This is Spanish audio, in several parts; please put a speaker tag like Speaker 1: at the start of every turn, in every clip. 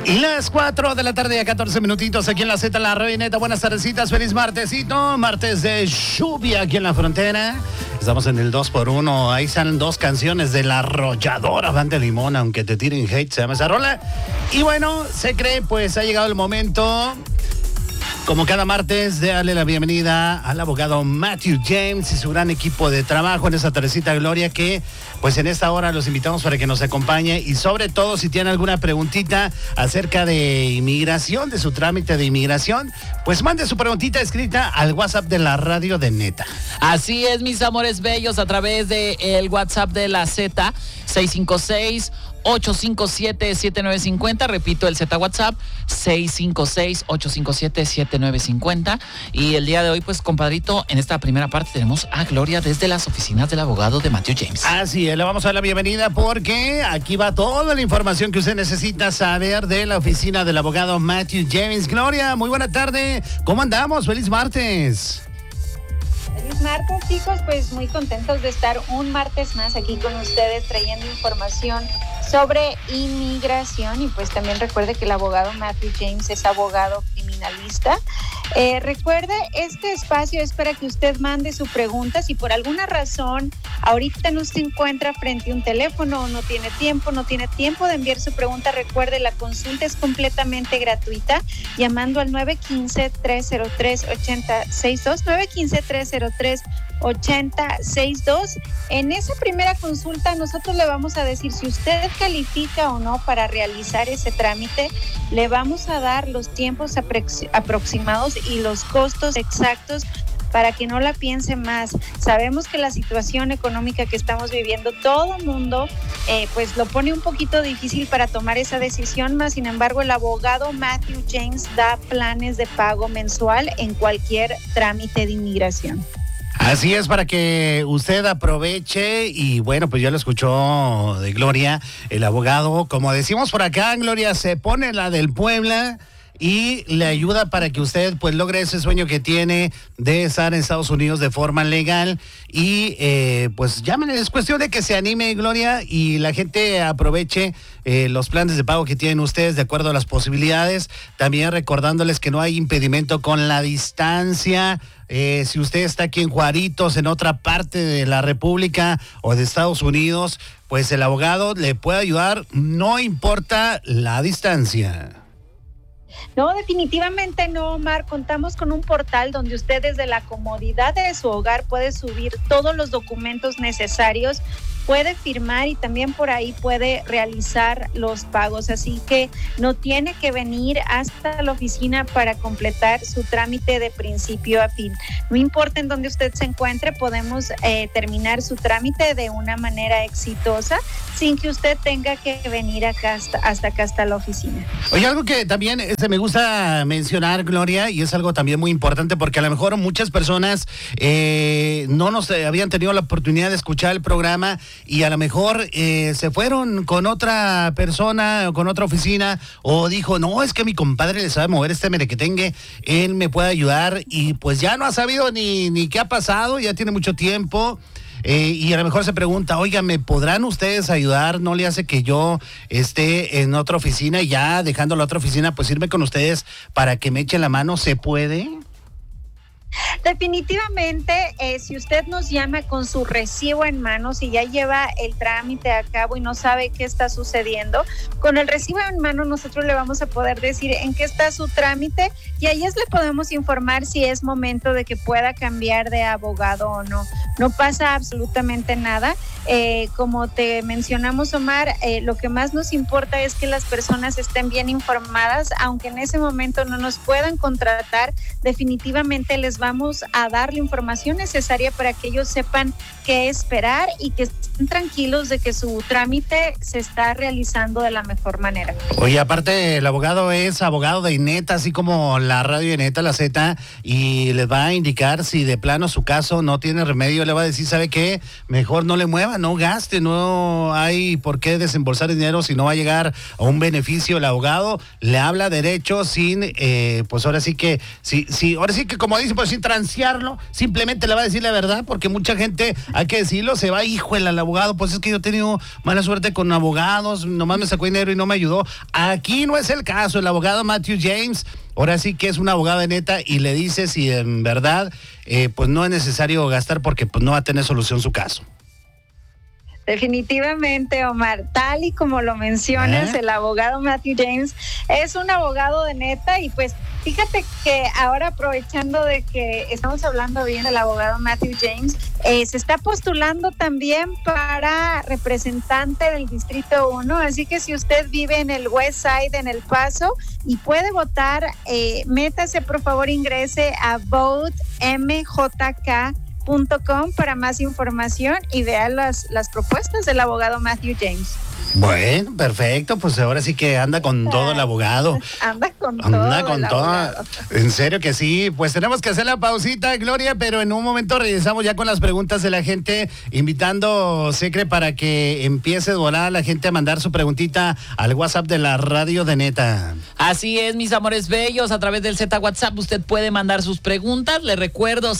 Speaker 1: Y las 4 de la tarde a 14 minutitos aquí en la Z, la Radio Neta. Buenas tardecitas, feliz martesito, martes de lluvia aquí en la frontera. Estamos en el 2x1, ahí salen dos canciones de La Arrolladora, Banda de Limón, aunque te tiren hate, se llama esa rola. Y bueno, se cree, pues ha llegado el momento, como cada martes, de darle la bienvenida al abogado Matthew James y su gran equipo de trabajo en esa tardecita Gloria, que pues en esta hora los invitamos para que nos acompañe y sobre todo si tienen alguna preguntita acerca de inmigración, de su trámite de inmigración, pues mande su preguntita escrita al WhatsApp de la Radio de Neta.
Speaker 2: Así es, mis amores bellos, a través del WhatsApp de la Z, 656-857-7950. Repito, el Z WhatsApp, 656-857-7950. Y el día de hoy, pues, compadrito, en esta primera parte tenemos a Gloria desde las oficinas del abogado de Matthew James.
Speaker 1: Así es, le vamos a dar la bienvenida porque aquí va toda la información que usted necesita saber de la oficina del abogado Matthew James. Gloria, muy buena tarde. ¿Cómo andamos? ¡Feliz martes!
Speaker 3: Feliz martes, chicos, pues muy contentos de estar un martes más aquí con ustedes trayendo información sobre inmigración y pues también recuerde que el abogado Matthew James es abogado criminalista. Recuerde, este espacio es para que usted mande su pregunta. Si por alguna razón ahorita no se encuentra frente a un teléfono o no tiene tiempo de enviar su pregunta, recuerde, la consulta es completamente gratuita llamando al 915-303-8062, 915-303-8062. En esa primera consulta nosotros le vamos a decir si usted califica o no para realizar ese trámite. Le vamos a dar los tiempos aproximados y los costos exactos para que no la piense más. Sabemos que la situación económica que estamos viviendo, todo el mundo pues lo pone un poquito difícil para tomar esa decisión, más sin embargo el abogado Matthew James da planes de pago mensual en cualquier trámite de inmigración.
Speaker 1: Así es, para que usted aproveche y bueno, pues ya lo escuchó de Gloria, el abogado, como decimos por acá, Gloria se pone la del Puebla y le ayuda para que usted pues logre ese sueño que tiene de estar en Estados Unidos de forma legal y pues llámenle, es cuestión de que se anime, Gloria, y la gente aproveche los planes de pago que tienen ustedes de acuerdo a las posibilidades, también recordándoles que no hay impedimento con la distancia. Si usted está aquí en Juaritos, en otra parte de la República o de Estados Unidos, pues el abogado le puede ayudar, no importa la distancia.
Speaker 3: No, definitivamente no, Omar. Contamos con un portal donde usted desde la comodidad de su hogar puede subir todos los documentos necesarios, puede firmar y también por ahí puede realizar los pagos. Así que no tiene que venir hasta la oficina para completar su trámite de principio a fin. No importa en dónde usted se encuentre, podemos terminar su trámite de una manera exitosa sin que usted tenga que venir acá hasta la oficina.
Speaker 1: Oye, algo que también me gusta mencionar, Gloria, y es algo también muy importante porque a lo mejor muchas personas no nos habían tenido la oportunidad de escuchar el programa y a lo mejor se fueron con otra persona o con otra oficina o dijo, no, es que mi compadre le sabe mover este merequetengue, él me puede ayudar y pues ya no ha sabido ni qué ha pasado, ya tiene mucho tiempo. Y a lo mejor se pregunta, oiga, ¿me podrán ustedes ayudar? ¿No le hace que yo esté en otra oficina y ya dejando la otra oficina, pues irme con ustedes para que me echen la mano? ¿Se puede?
Speaker 3: Definitivamente, si usted nos llama con su recibo en mano, si ya lleva el trámite a cabo y no sabe qué está sucediendo, con el recibo en mano nosotros le vamos a poder decir en qué está su trámite y ahí le podemos informar si es momento de que pueda cambiar de abogado o no. No pasa absolutamente nada. Como te mencionamos, Omar, lo que más nos importa es que las personas estén bien informadas, aunque en ese momento no nos puedan contratar, definitivamente les vamos a dar la información necesaria para que ellos sepan qué esperar y que estén tranquilos de que su trámite se está realizando de la mejor manera.
Speaker 1: Oye, aparte el abogado es abogado de Neta, así como la Radio de Neta, la Z, y les va a indicar si de plano su caso no tiene remedio, le va a decir, ¿sabe qué? Mejor no le mueva, no gaste, no hay por qué desembolsar dinero si no va a llegar a un beneficio. El abogado le habla derecho sin, pues ahora sí que, ahora sí que como dicen, pues sin transearlo, simplemente le va a decir la verdad, porque mucha gente, hay que decirlo, se va, híjole, al abogado, pues es que yo he tenido mala suerte con abogados, nomás me sacó dinero y no me ayudó. Aquí no es el caso, el abogado Matthew James, ahora sí que es un abogado de neta y le dice si en verdad, pues no es necesario gastar porque pues no va a tener solución su caso.
Speaker 3: Definitivamente, Omar, tal y como lo mencionas, el abogado Matthew James es un abogado de neta y pues fíjate que ahora aprovechando de que estamos hablando bien del abogado Matthew James, se está postulando también para representante del Distrito 1, así que si usted vive en el West Side, en El Paso, y puede votar, métase, por favor, ingrese a votemjk.com para más información y vea las propuestas del abogado Matthew James.
Speaker 1: Bueno, perfecto, pues ahora sí que anda con todo el abogado.
Speaker 3: Anda con
Speaker 1: todo. En serio que sí, pues tenemos que hacer la pausita, Gloria, pero en un momento regresamos ya con las preguntas de la gente, invitando Secre para que empiece a volar a la gente a mandar su preguntita al WhatsApp de la Radio de Neta.
Speaker 2: Así es, mis amores bellos, a través del Z WhatsApp usted puede mandar sus preguntas, le recuerdo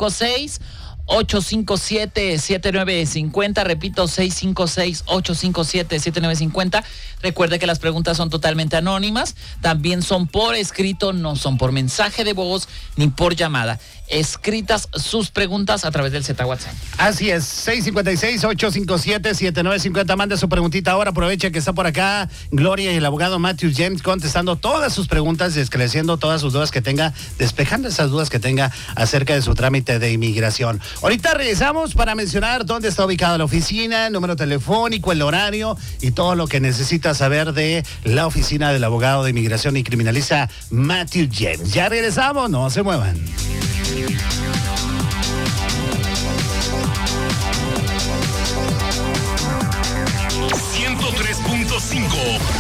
Speaker 2: 656-857-7950, repito, 656-857-7950. Recuerde que las preguntas son totalmente anónimas, también son por escrito, no son por mensaje de voz ni por llamada. Escritas sus preguntas a través del Z WhatsApp.
Speaker 1: Así es, 656-857-7950. Mande su preguntita ahora, aprovecha que está por acá Gloria y el abogado Matthew James contestando todas sus preguntas, esclareciendo todas sus dudas que tenga, despejando esas dudas que tenga acerca de su trámite de inmigración. Ahorita regresamos para mencionar dónde está ubicada la oficina, el número telefónico, el horario y todo lo que necesita saber de la oficina del abogado de inmigración y criminalista Matthew James. Ya regresamos, no se muevan.
Speaker 4: 103.5.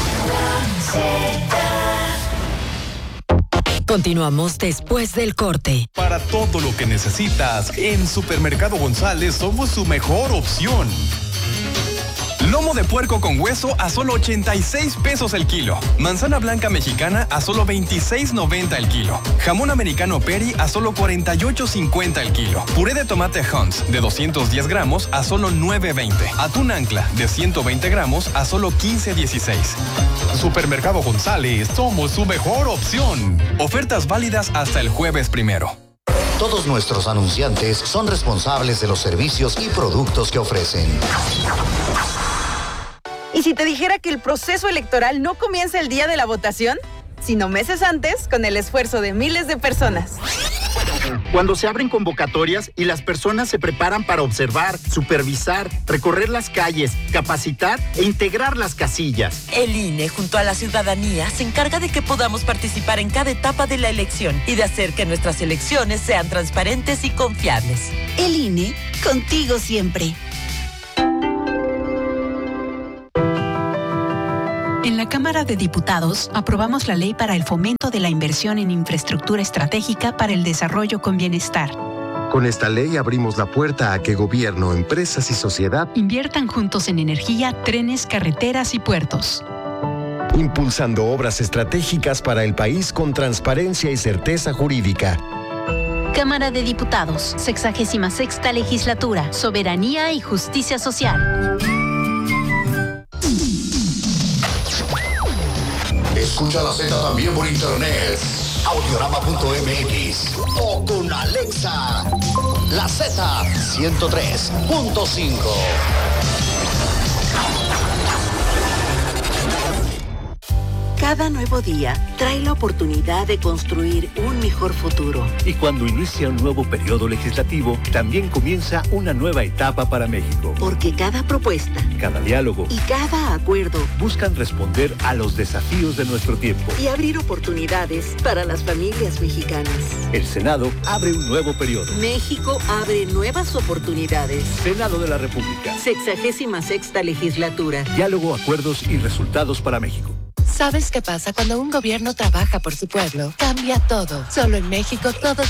Speaker 5: Continuamos después del corte.
Speaker 4: Para todo lo que necesitas, en Supermercado González somos su mejor opción. Lomo de puerco con hueso a solo 86 pesos el kilo. Manzana blanca mexicana a solo 26.90 el kilo. Jamón americano Peri a solo 48.50 el kilo. Puré de tomate Hunt's de 210 gramos a solo 9.20. Atún ancla de 120 gramos a solo 15.16. Supermercado González, somos su mejor opción. Ofertas válidas hasta el jueves 1.
Speaker 6: Todos nuestros anunciantes son responsables de los servicios y productos que ofrecen.
Speaker 7: ¿Y si te dijera que el proceso electoral no comienza el día de la votación, sino meses antes, con el esfuerzo de miles de personas?
Speaker 8: Cuando se abren convocatorias y las personas se preparan para observar, supervisar, recorrer las calles, capacitar e integrar las casillas.
Speaker 5: El INE, junto a la ciudadanía, se encarga de que podamos participar en cada etapa de la elección y de hacer que nuestras elecciones sean transparentes y confiables.
Speaker 9: El INE, contigo siempre.
Speaker 10: En la Cámara de Diputados aprobamos la ley para el fomento de la inversión en infraestructura estratégica para el desarrollo con bienestar.
Speaker 11: Con esta ley abrimos la puerta a que gobierno, empresas y sociedad
Speaker 10: inviertan juntos en energía, trenes, carreteras y puertos.
Speaker 11: Impulsando obras estratégicas para el país con transparencia y certeza jurídica.
Speaker 12: Cámara de Diputados, 66ª Legislatura, Soberanía y Justicia Social.
Speaker 6: Escucha la Z también por internet. Audiorama.mx o con Alexa. La Z 103.5.
Speaker 13: Cada nuevo día trae la oportunidad de construir un mejor futuro.
Speaker 14: Y cuando inicia un nuevo periodo legislativo, también comienza una nueva etapa para México.
Speaker 13: Porque cada propuesta,
Speaker 14: cada diálogo
Speaker 13: y cada acuerdo
Speaker 14: buscan responder a los desafíos de nuestro tiempo
Speaker 13: y abrir oportunidades para las familias mexicanas.
Speaker 14: El Senado abre un nuevo periodo.
Speaker 13: México abre nuevas oportunidades.
Speaker 14: Senado de la República.
Speaker 13: 66ª Legislatura.
Speaker 14: Diálogo, acuerdos y resultados para México.
Speaker 15: ¿Sabes qué pasa cuando un gobierno trabaja por su pueblo? Cambia todo. Solo en México todo